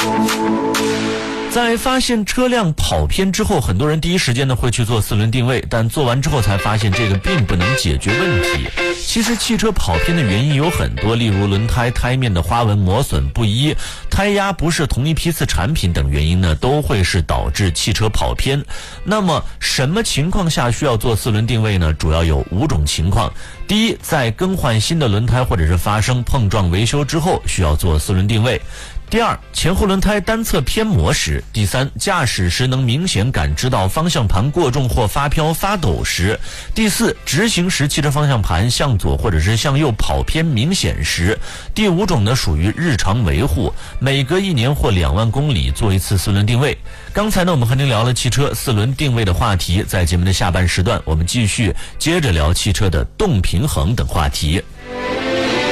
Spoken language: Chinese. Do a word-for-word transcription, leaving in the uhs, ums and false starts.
在发现车辆跑偏之后，很多人第一时间呢会去做四轮定位，但做完之后才发现这个并不能解决问题。其实汽车跑偏的原因有很多，例如轮胎胎面的花纹磨损不一、胎压不是同一批次产品等原因呢，都会是导致汽车跑偏。那么什么情况下需要做四轮定位呢？主要有五种情况。第一，在更换新的轮胎或者是发生碰撞维修之后，需要做四轮定位。第二，前后轮胎单侧偏磨时；第三，驾驶时能明显感知到方向盘过重或发飘发抖时；第四，直行时汽车方向盘向左或者是向右跑偏明显时；第五种呢，属于日常维护，每隔一年或两万公里做一次四轮定位。刚才呢，我们和您聊了汽车四轮定位的话题，在节目的下半时段，我们继续接着聊汽车的动平衡等话题。